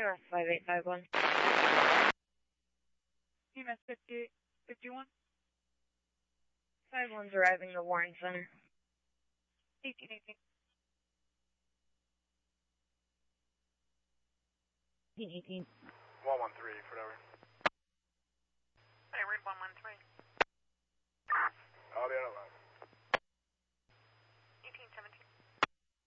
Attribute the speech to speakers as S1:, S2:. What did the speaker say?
S1: EMS 5851.
S2: EMS 51.
S1: 51's arriving to Warren Center.
S2: 1818.
S1: 1818.
S3: 113, whatever.
S4: Hey, read 113.